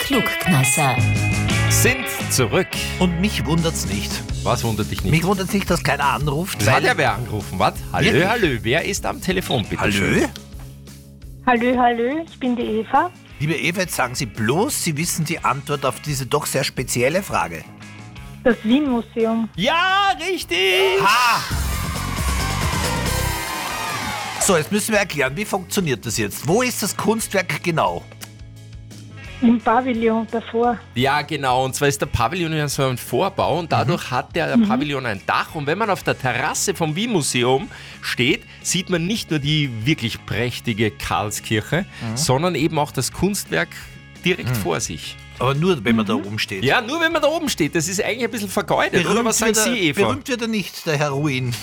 Klugkneisser sind zurück. Und mich wundert's nicht. Was wundert dich nicht? Mich wundert's nicht, dass keiner anruft. Es hat ja wer angerufen, was? Hallo, Wirklich? hallo, wer ist am Telefon, bitte? Hallo? Schön? Hallo, ich bin die Eva. Liebe Eva, jetzt sagen Sie bloß, Sie wissen die Antwort auf diese doch sehr spezielle Frage. Das Wien-Museum. Ja, richtig! Ha! So, jetzt müssen wir erklären, wie funktioniert das jetzt? Wo ist das Kunstwerk genau? Im Pavillon davor. Ja, genau. Und zwar ist der Pavillon ja so ein Vorbau und dadurch hat der Pavillon ein Dach. Und wenn man auf der Terrasse vom Wien-Museum steht, sieht man nicht nur die wirklich prächtige Karlskirche, sondern eben auch das Kunstwerk direkt vor sich. Aber nur, wenn man da oben steht. Ja, nur wenn man da oben steht. Das ist eigentlich ein bisschen vergeudet. Oder was sagen Sie, Eva? Berühmt wird er nicht, der Herr Ruin.